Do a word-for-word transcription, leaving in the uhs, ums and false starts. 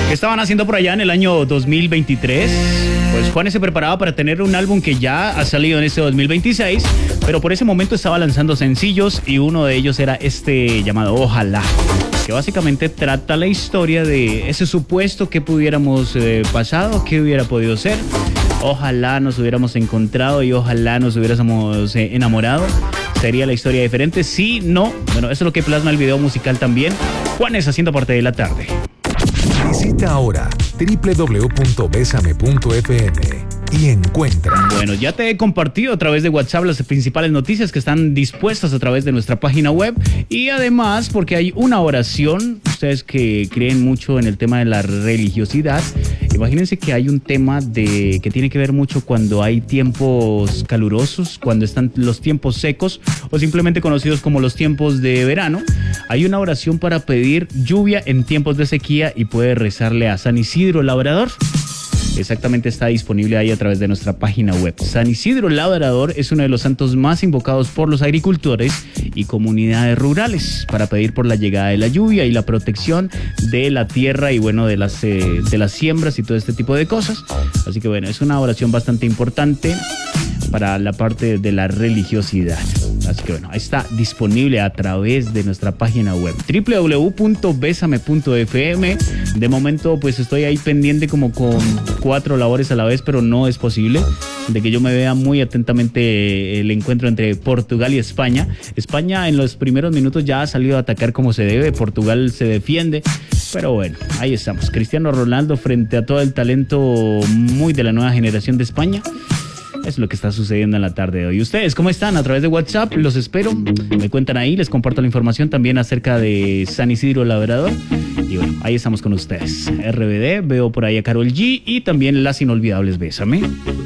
¿Qué estaban haciendo por allá en el año dos mil veintitrés? Pues Juanes se preparaba para tener un álbum que ya ha salido en este dos mil veintiséis, pero por ese momento estaba lanzando sencillos y uno de ellos era este llamado Ojalá, que básicamente trata la historia de ese supuesto que pudiéramos eh, pasado, que hubiera podido ser. Ojalá nos hubiéramos encontrado y ojalá nos hubiéramos eh, enamorado. ¿Sería la historia diferente? Sí, no. Bueno, eso es lo que plasma el video musical también. Juanes haciendo parte de la tarde. Visita ahora doble u doble u doble u punto besame punto efe eme y encuentra. Bueno, ya te he compartido a través de WhatsApp las principales noticias que están dispuestas a través de nuestra página web y además porque hay una oración, ustedes que creen mucho en el tema de la religiosidad, imagínense que hay un tema de que tiene que ver mucho cuando hay tiempos calurosos, cuando están los tiempos secos o simplemente conocidos como los tiempos de verano. Hay una oración para pedir lluvia en tiempos de sequía y puede rezarle a San Isidro Labrador. Exactamente, está disponible ahí a través de nuestra página web. San Isidro Labrador es uno de los santos más invocados por los agricultores y comunidades rurales para pedir por la llegada de la lluvia y la protección de la tierra y bueno, de las, eh, de las siembras y todo este tipo de cosas. Así que bueno, es una oración bastante importante para la parte de la religiosidad. Así que bueno, ahí está disponible a través de nuestra página web doble u doble u doble u punto besame punto efe eme. De momento pues estoy ahí pendiente como con cuatro labores a la vez, pero no es posible de que yo me vea muy atentamente el encuentro entre Portugal y España. España en los primeros minutos ya ha salido a atacar como se debe, Portugal se defiende, pero bueno, ahí estamos. Cristiano Ronaldo frente a todo el talento muy de la nueva generación de España. Es lo que está sucediendo en la tarde de hoy. ¿Ustedes cómo están? A través de WhatsApp los espero. Me cuentan ahí, les comparto la información también acerca de San Isidro Labrador. Y bueno, ahí estamos con ustedes. R B D, veo por ahí a Karol G y también las inolvidables Bésame.